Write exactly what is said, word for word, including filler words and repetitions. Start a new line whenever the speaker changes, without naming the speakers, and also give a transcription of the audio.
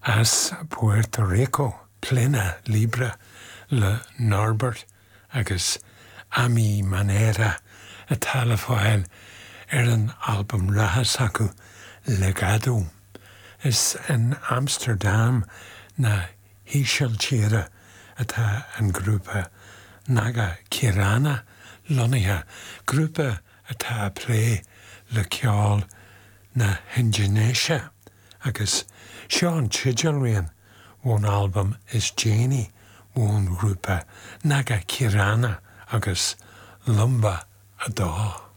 as Puerto Rico, plena libra le Norbert agus Ami Manera a talafoil ar an album rahas acu Legado. Is in Amsterdam na híseal tíre atá an grúpa Naga Kirana lonithe, grúpa atá plé le ceol na Hindinéise agus seo an tideal rian one album is Janie one grúpa Naga Kirana agus Lumba a dá.